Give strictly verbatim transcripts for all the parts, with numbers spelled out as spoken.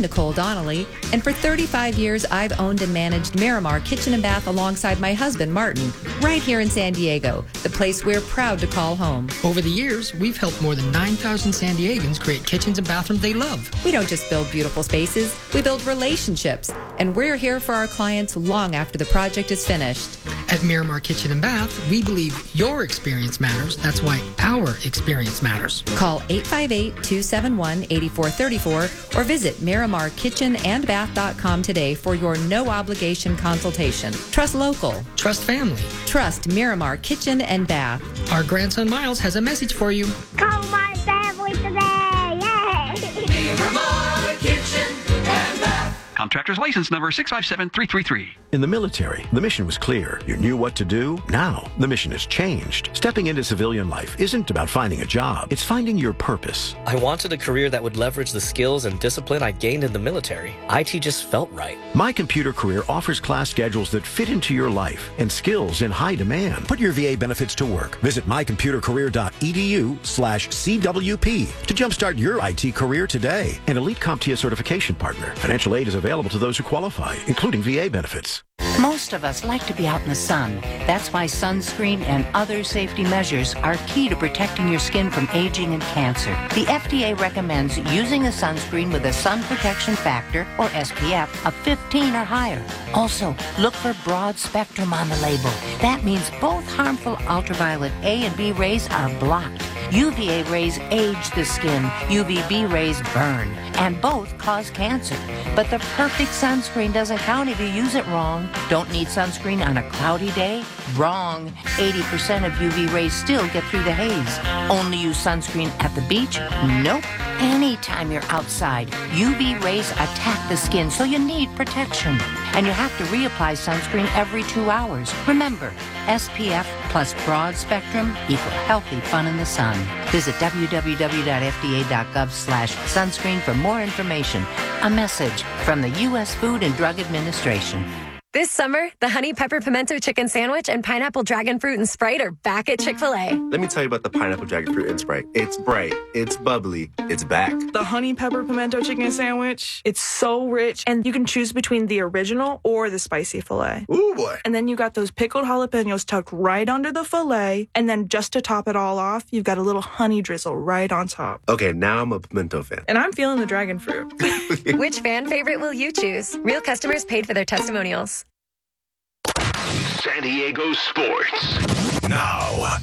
Nicole Donnelly, and for thirty-five years, I've owned and managed Miramar Kitchen and Bath alongside my husband, Martin, right here in San Diego, the place we're proud to call home. Over the years, we've helped more than nine thousand San Diegans create kitchens and bathrooms they love. We don't just build beautiful spaces, we build relationships, and we're here for our clients long after the project is finished. At Miramar Kitchen and Bath, we believe your experience matters. That's why our experience matters. Call eight five eight, two seven one, eight four three four or visit miramar kitchen and bath dot com today for your no-obligation consultation. Trust local. Trust family. Trust Miramar Kitchen and Bath. Our grandson Miles has a message for you. Call my family today! Yay! Miramar Kitchen and Bath. Contractor's license number six five seven three three three. In the military, the mission was clear. You knew what to do. Now, the mission has changed. Stepping into civilian life isn't about finding a job. It's finding your purpose. I wanted a career that would leverage the skills and discipline I gained in the military. I T just felt right. My Computer Career offers class schedules that fit into your life and skills in high demand. Put your V A benefits to work. Visit my computer career dot e d u slash C W P to jumpstart your I T career today. An Elite CompTIA certification partner. Financial aid is available to those who qualify, including V A benefits. Most of us like to be out in the sun. That's why sunscreen and other safety measures are key to protecting your skin from aging and cancer. The F D A recommends using a sunscreen with a sun protection factor, or S P F, of fifteen or higher. Also, look for broad spectrum on the label. That means both harmful ultraviolet A and B rays are blocked. U V A rays age the skin, U V B rays burn, and both cause cancer. But the perfect sunscreen doesn't count if you use it wrong. Don't need sunscreen on a cloudy day? Wrong. eighty percent of U V rays still get through the haze. Only use sunscreen at the beach? Nope. Anytime you're outside, U V rays attack the skin, so you need protection. And you have to reapply sunscreen every two hours. Remember, S P F plus broad spectrum equal healthy fun in the sun. Visit w w w dot f d a dot gov slash sunscreen for more information. A message from the U S Food and Drug Administration. This summer, the Honey Pepper Pimento Chicken Sandwich and Pineapple Dragon Fruit and Sprite are back at Chick-fil-A. Let me tell you about the Pineapple Dragon Fruit and Sprite. It's bright, it's bubbly, it's back. The Honey Pepper Pimento Chicken Sandwich, it's so rich, and you can choose between the original or the spicy filet. Ooh, boy. And then you got those pickled jalapenos tucked right under the filet, and then just to top it all off, you've got a little honey drizzle right on top. Okay, now I'm a pimento fan. And I'm feeling the dragon fruit. Which fan favorite will you choose? Real customers paid for their testimonials. San Diego Sports. Now.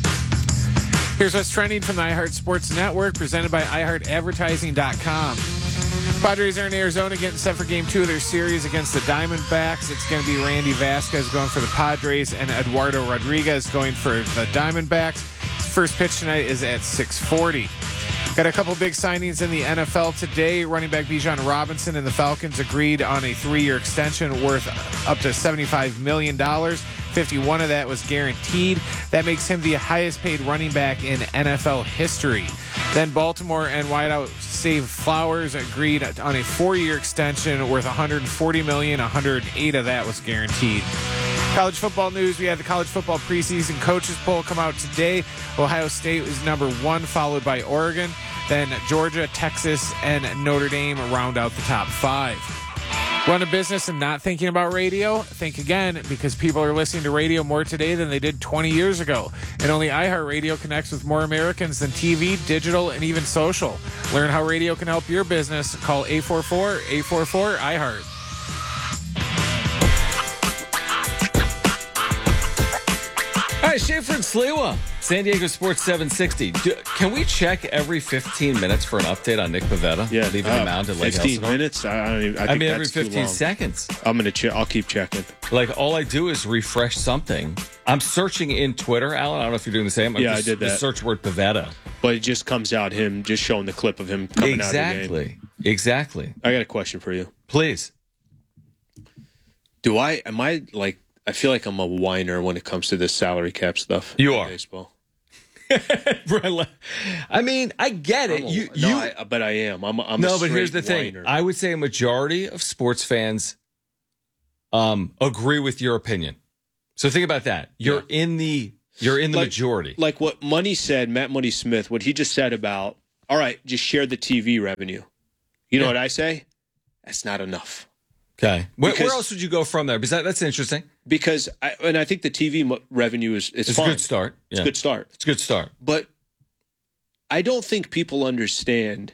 Here's what's trending from the iHeart Sports Network, presented by i heart advertising dot com. Padres are in Arizona getting set for game two of their series against the Diamondbacks. It's going to be Randy Vasquez going for the Padres and Eduardo Rodriguez going for the Diamondbacks. First pitch tonight is at six forty. Got a couple big signings in the N F L today. Running back Bijan Robinson and the Falcons agreed on a three-year extension worth up to seventy-five million dollars. fifty-one of that was guaranteed. That makes him the highest-paid running back in N F L history. Then Baltimore and wideout Save Flowers agreed on a four-year extension worth one hundred forty million dollars. one hundred eight of that was guaranteed. College football news. We had the college football preseason coaches poll come out today. Ohio State was number one, followed by Oregon. Then Georgia, Texas, and Notre Dame round out the top five. Run a business and not thinking about radio? Think again, because people are listening to radio more today than they did twenty years ago. And only iHeartRadio connects with more Americans than T V, digital, and even social. Learn how radio can help your business. Call eight four four, eight four four, iHeart. All right, Schaefer and Sliwa, San Diego Sports seven sixty. Do, can we check every fifteen minutes for an update on Nick Pavetta? Yeah, leaving uh, the mound at Lake fifteen Elsinore? minutes. I, I don't even. I, I think mean, that's every too fifteen long. seconds. I'm gonna. Che- I'll keep checking. Like all I do is refresh something. I'm searching in Twitter, Alan. I don't know if you're doing the same. I'm yeah, just, I did that. Just search word Pavetta, but it just comes out him just showing the clip of him coming exactly. out of the game. Exactly. Exactly. I got a question for you. Please. Do I? Am I like? I feel like I'm a whiner when it comes to this salary cap stuff. You are. Baseball. I mean, I get it. A, you, no, you, I, but I am. I'm. A, I'm no, a but here's the whiner. thing. I would say a majority of sports fans um, agree with your opinion. So think about that. You're yeah. in the. You're in the like, majority. Like what Money said, Matt Money Smith. What he just said about. All right, just share the T V revenue. You know yeah. what I say? That's not enough. Okay. Where, Because- where else would you go from there? Because that, that's interesting. Because, I, and I think the T V mo- revenue is it's, It's fine. a good start. It's Yeah. a good start. It's a good start. But I don't think people understand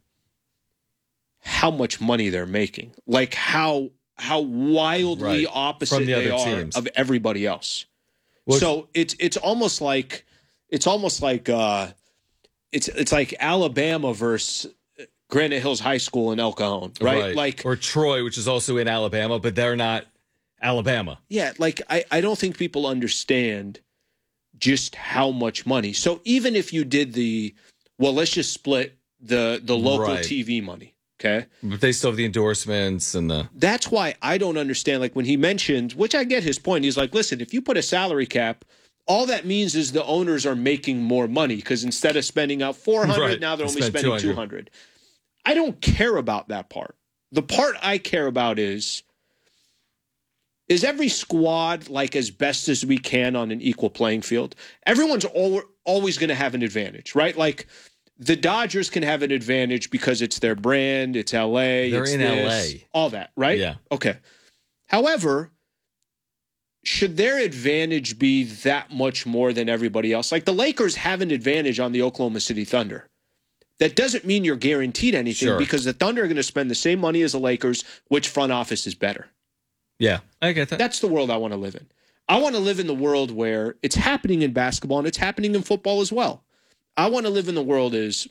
how much money they're making. Like how how wildly Right. opposite From the they other are teams. of everybody else. Well, so it's it's almost like it's almost like uh, it's it's like Alabama versus Granite Hills High School in El Cajon, right? Like or Troy, which is also in Alabama, but they're not Alabama. Yeah, like I, I don't think people understand just how much money. So even if you did the, well, let's just split the the local Right. T V money, okay? But they still have the endorsements and the. That's why I don't understand. Like when he mentioned, which I get his point, he's like, listen, if you put a salary cap, all that means is the owners are making more money because instead of spending out four hundred, Right. now they're They only spend spending two hundred. two hundred. I don't care about that part. The part I care about is is every squad like as best as we can on an equal playing field? Everyone's al- always going to have an advantage, right? Like the Dodgers can have an advantage because it's their brand, it's L A, They're it's in this, L A. all that, right? Yeah. Okay. However, should their advantage be that much more than everybody else? Like the Lakers have an advantage on the Oklahoma City Thunder. That doesn't mean you're guaranteed anything Sure. because the Thunder are going to spend the same money as the Lakers. Which front office is better? Yeah, I get that. That's the world I want to live in. I want to live in the world where it's happening in basketball and it's happening in football as well. I want to live in the world is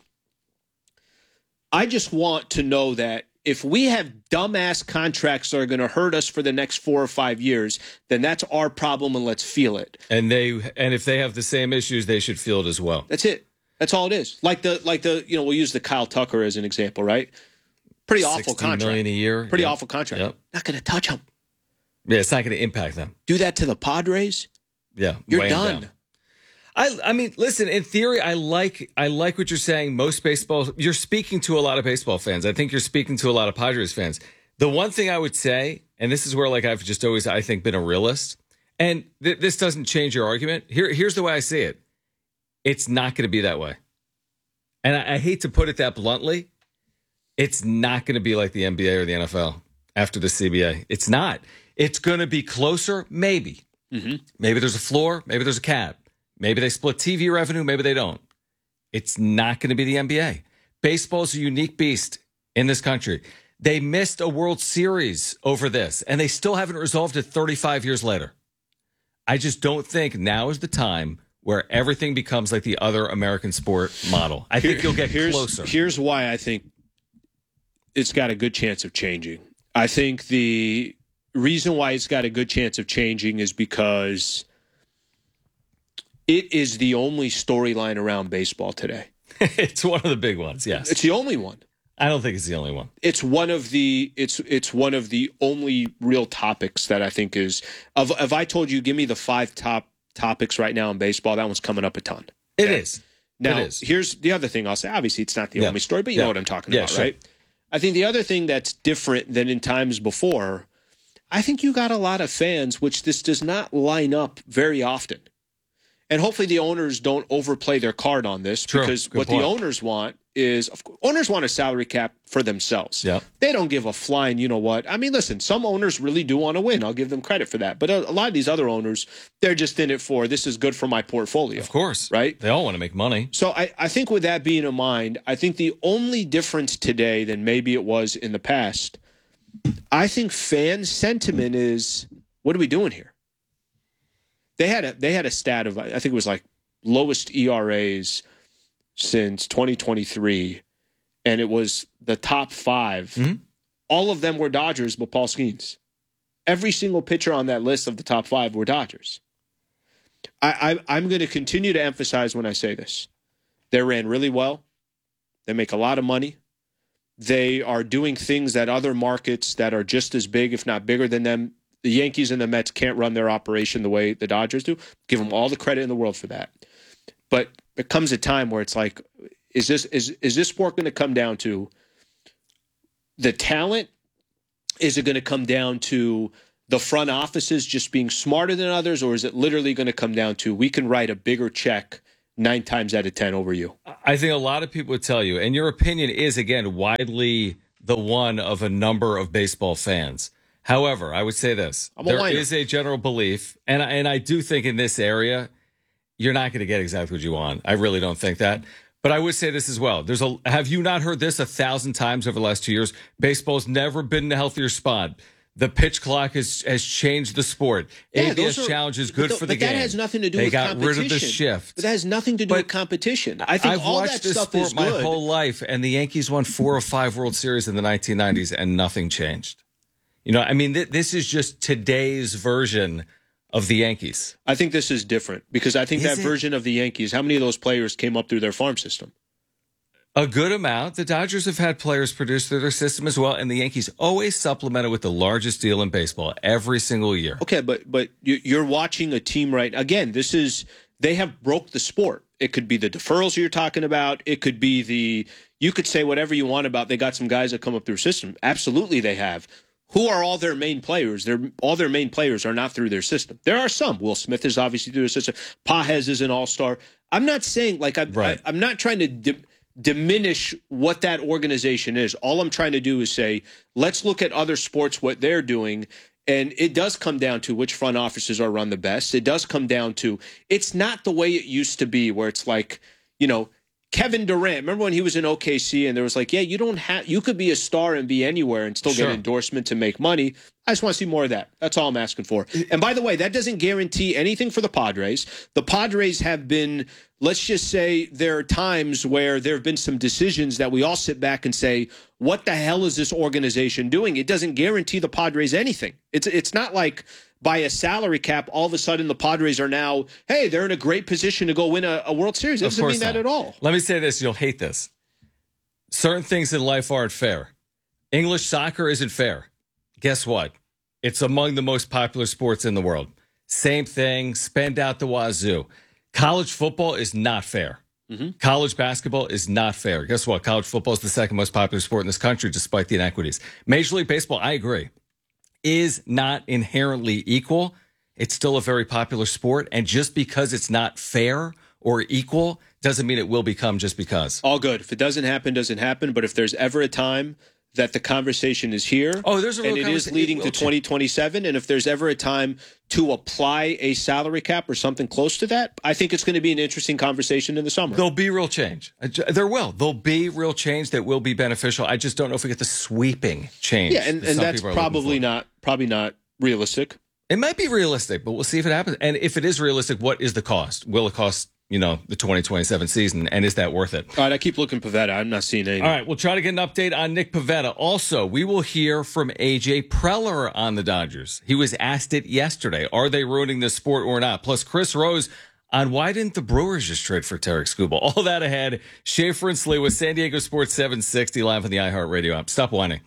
I just want to know that if we have dumbass contracts that are going to hurt us for the next four or five years, then that's our problem and let's feel it. And they and if they have the same issues, they should feel it as well. That's it. That's all it is. Like the like the you know we'll use the Kyle Tucker as an example, right? Pretty awful sixty contract. million a year. Pretty Yep. awful contract. Yep. Not going to touch him. Yeah, it's not going to impact them. Do that to the Padres. Yeah, You're weigh 'em done. down. I I mean, listen. In theory, I like I like what you're saying. Most baseball, you're speaking to a lot of baseball fans. I think you're speaking to a lot of Padres fans. The one thing I would say, and this is where like I've just always I think been a realist, and th- this doesn't change your argument. Here, here's the way I see it. It's not going to be that way, and I, I hate to put it that bluntly. It's not going to be like the N B A or the N F L after the C B A. It's not. It's going to be closer, maybe. Mm-hmm. Maybe there's a floor. Maybe there's a cap. Maybe they split T V revenue. Maybe they don't. It's not going to be the N B A. Baseball is a unique beast in this country. They missed a World Series over this, and they still haven't resolved it thirty-five years later. I just don't think now is the time where everything becomes like the other American sport model. I think Here- you'll get here's, closer. Here's why I think it's got a good chance of changing. I think the reason why it's got a good chance of changing is because it is the only storyline around baseball today. It's one of the big ones, yes. It's the only one. I don't think it's the only one. It's one of the it's it's one of the only real topics that I think is of if I told you give me the five top topics right now in baseball, that one's coming up a ton. It is. Now, It is. here's the other thing I'll say. Obviously, it's not the Yeah. only story, but you Yeah. know what I'm talking Yeah, about, sure. right? I think the other thing that's different than in times before, I think you got a lot of fans, which this does not line up very often. And hopefully the owners don't overplay their card on this True. because Good what point. the owners want is, of course, owners want a salary cap for themselves. Yeah. They don't give a flying, you know what. I mean, listen, some owners really do want to win. I'll give them credit for that. But a, a lot of these other owners, they're just in it for, this is good for my portfolio. Of course. Right? They all want to make money. So I, I think with that being in mind, I think the only difference today than maybe it was in the past, I think fan sentiment is, what are we doing here? They had a they had a stat of I think it was like lowest E R As since twenty twenty-three, and it was the top five. Mhm. All of them were Dodgers, but Paul Skeens. Every single pitcher on that list of the top five were Dodgers. I, I I'm going to continue to emphasize when I say this. They ran really well. They make a lot of money. They are doing things that other markets that are just as big, if not bigger than them, the Yankees and the Mets can't run their operation the way the Dodgers do. Give them all the credit in the world for that. But there comes a time where it's like, is this is is this sport going to come down to the talent? Is it going to come down to the front offices just being smarter than others, or is it literally going to come down to we can write a bigger check nine times out of ten over you? I think a lot of people would tell you, and your opinion is, again, widely the one of a number of baseball fans. However, I would say this. I'm a there whiner. is a general belief, and, I- and I do think in this area, you're not going to get exactly what you want. I really don't think that. But I would say this as well. There's a. Have you not heard this a thousand times over the last two years? Baseball's never been in a healthier spot. The pitch clock has, has changed the sport. Yeah, A B S those are- challenge is but good th- for the but game. that has nothing to do they with got competition. rid of the shift. But that has nothing to do But with competition. I think I've all watched that this stuff sport is my good. whole life, and the Yankees won four or five World Series in the nineteen nineties, and nothing changed. You know, I mean, th- this is just today's version of the Yankees. I think this is different because I think Is that it? version of the Yankees, how many of those players came up through their farm system? A good amount. The Dodgers have had players produced through their system as well, and the Yankees always supplemented with the largest deal in baseball every single year. Okay, but but you- you're watching a team right again. This is they have broke the sport. It could be the deferrals you're talking about. It could be the you could say whatever you want about. They got some guys that come up through system. Absolutely, they have. Who are all their main players? They're, all their main players are not through their system. There are some. Will Smith is obviously through their system. Pages is an all-star. I'm not saying like I, Right. I I'm not trying to. Di- diminish what that organization is. All I'm trying to do is say, let's look at other sports, what they're doing. And it does come down to which front offices are run the best. It does come down to, it's not the way it used to be where it's like, you know, Kevin Durant, remember when he was in O K C and there was like, yeah, you don't have, you could be a star and be anywhere and still Sure. get endorsement to make money. I just want to see more of that. That's all I'm asking for. And by the way, that doesn't guarantee anything for the Padres. The Padres have been, let's just say there are times where there have been some decisions that we all sit back and say, what the hell is this organization doing? It doesn't guarantee the Padres anything. It's it's not like by a salary cap, all of a sudden the Padres are now, hey, they're in a great position to go win a, a World Series. It Of doesn't course mean that not. at all. Let me say this. You'll hate this. Certain things in life aren't fair. English soccer isn't fair. Guess what? It's among the most popular sports in the world. Same thing. Spend out the wazoo. College football is not fair. Mm-hmm. College basketball is not fair. Guess what? College football is the second most popular sport in this country, despite the inequities. Major League Baseball, I agree, is not inherently equal. It's still a very popular sport. And just because it's not fair or equal doesn't mean it will become just because. All good. If it doesn't happen, doesn't happen. But if there's ever a time that the conversation is here, oh, there's a real and it is conversa- leading it to will twenty twenty-seven, and if there's ever a time to apply a salary cap or something close to that, I think it's going to be an interesting conversation in the summer. There'll be real change. Uh, j- There will. There'll be real change that will be beneficial. I just don't know if we get the sweeping change. Yeah, and, that and some that's people are looking probably for. not probably not realistic. It might be realistic, but we'll see if it happens. And if it is realistic, what is the cost? Will it cost, you know, the twenty twenty-seven season? And is that worth it? All right, I keep looking Pavetta. I'm not seeing anything. All right, we'll try to get an update on Nick Pivetta. Also, we will hear from A J Preller on the Dodgers. He was asked it yesterday. Are they ruining the sport or not? Plus, Chris Rose on why didn't the Brewers just trade for Tarek Skubal? All that ahead. Schaefer and Slee with San Diego Sports seven sixty live on the iHeartRadio app. Stop whining.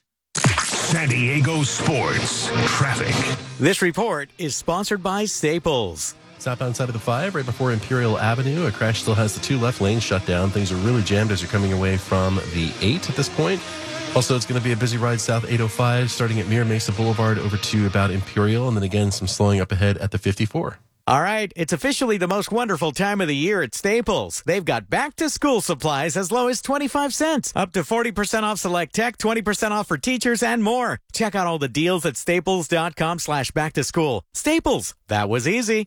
San Diego Sports Traffic. This report is sponsored by Staples. Southbound side of the five, right before Imperial Avenue. A crash still has the two left lanes shut down. Things are really jammed as you're coming away from the eight at this point. Also, it's going to be a busy ride south eight oh five, starting at Mira Mesa Boulevard over to about Imperial, and then again, some slowing up ahead at the fifty-four. All right, it's officially the most wonderful time of the year at Staples. They've got back-to-school supplies as low as twenty-five cents, up to forty percent off select tech, twenty percent off for teachers, and more. Check out all the deals at staples.com slash back-to-school. Staples, that was easy.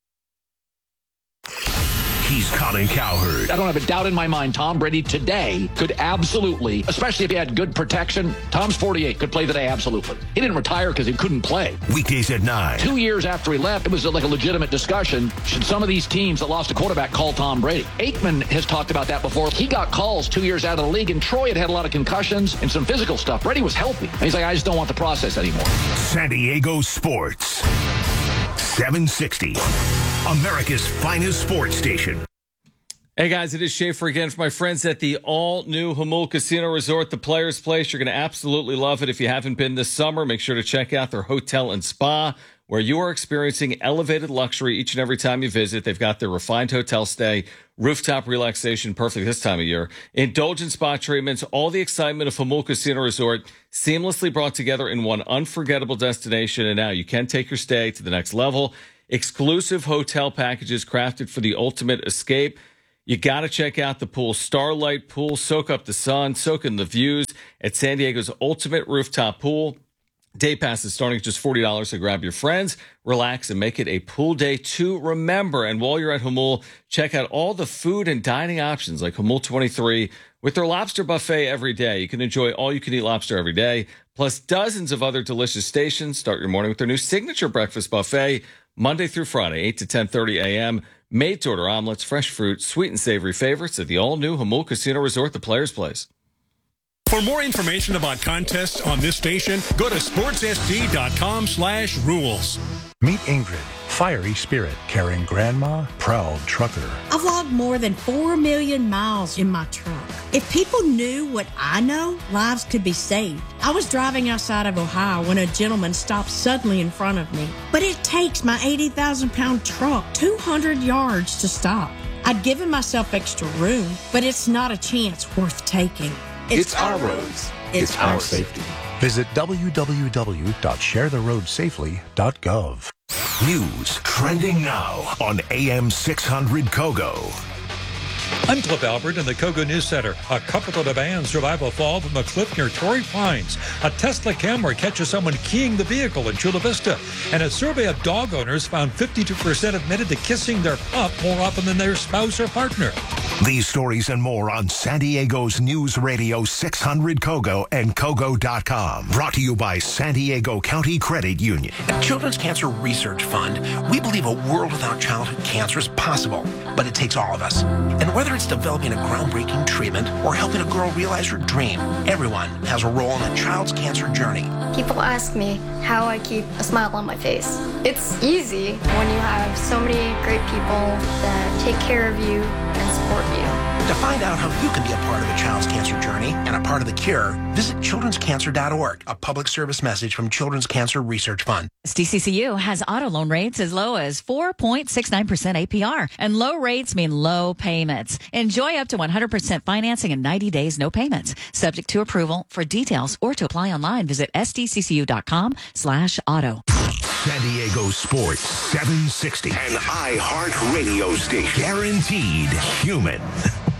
He's Colin Cowherd. I don't have a doubt in my mind Tom Brady today could absolutely, especially if he had good protection, Tom's forty-eight, could play today absolutely. He didn't retire because he couldn't play. Weekdays at nine. Two years after he left, it was like a legitimate discussion. Should some of these teams that lost a quarterback call Tom Brady? Aikman has talked about that before. He got calls two years out of the league, and Troy had had a lot of concussions and some physical stuff. Brady was healthy. And he's like, I just don't want the process anymore. San Diego Sports seven sixty. America's finest sports station. Hey guys, it is Schaefer again for my friends at the all-new Jamul Casino Resort, the Players Place. You're going to absolutely love it. If you haven't been this summer, make sure to check out their hotel and spa, where you are experiencing elevated luxury each and every time you visit. They've got their refined hotel stay, rooftop relaxation, perfect this time of year, indulgent spa treatments, all the excitement of Jamul Casino Resort seamlessly brought together in one unforgettable destination. And now you can take your stay to the next level. Exclusive hotel packages crafted for the ultimate escape. You got to check out the pool. Starlight Pool. Soak up the sun, soak in the views at San Diego's ultimate rooftop pool. Day passes starting at just forty dollars, so grab your friends, relax, and make it a pool day to remember. And while you're at Hamul, check out all the food and dining options like Hamul twenty-three with their lobster buffet every day. You can enjoy all-you-can-eat lobster every day, plus dozens of other delicious stations. Start your morning with their new signature breakfast buffet, Monday through Friday, eight to ten thirty a.m. Made-to-order omelets, fresh fruit, sweet and savory favorites at the all-new Hamul Casino Resort, the Players Place. For more information about contests on this station, go to sportsst.com slash rules. Meet Ingrid, fiery spirit, carrying grandma, proud trucker. I've logged more than four million miles in my truck. If people knew what I know, lives could be saved. I was driving outside of Ohio when a gentleman stopped suddenly in front of me. But it takes my eighty thousand pound truck two hundred yards to stop. I'd given myself extra room, but it's not a chance worth taking. It's, it's our roads. It's, it's our safety. Visit w w w dot share the road safely dot gov. News trending now on A M six hundred Kogo. I'm Cliff Albert in the Kogo News Center. A couple of vans survive a fall from a cliff near Torrey Pines. A Tesla camera catches someone keying the vehicle in Chula Vista. And a survey of dog owners found fifty-two percent admitted to kissing their pup more often than their spouse or partner. These stories and more on San Diego's News Radio six hundred Kogo and Kogo dot com. Brought to you by San Diego County Credit Union. At Children's Cancer Research Fund, we believe a world without childhood cancer is possible, but it takes all of us. And whether it's developing a groundbreaking treatment or helping a girl realize her dream, everyone has a role in a child's cancer journey. People ask me how I keep a smile on my face. It's easy when you have so many great people that take care of you and support you. To find out how you can be a part of a child's cancer journey and a part of the cure, visit children's cancer dot org, a public service message from Children's Cancer Research Fund. D C C U has auto loan rates as low as four point six nine percent A P R, and low rates mean low payments. Enjoy up to one hundred percent financing in ninety days, no payments. Subject to approval. For details or to apply online, visit s d c c u dot com slash auto. San Diego Sports seven sixty, an iHeart radio station. Guaranteed human.